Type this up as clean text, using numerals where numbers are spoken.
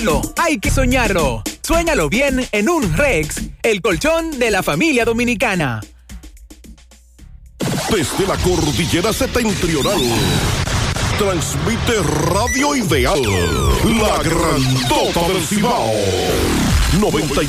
Hay que soñarlo. Suéñalo bien en un Rex, el colchón de la familia dominicana. Desde la cordillera septentrional, transmite Radio Ideal, la grandota del Cibao. 90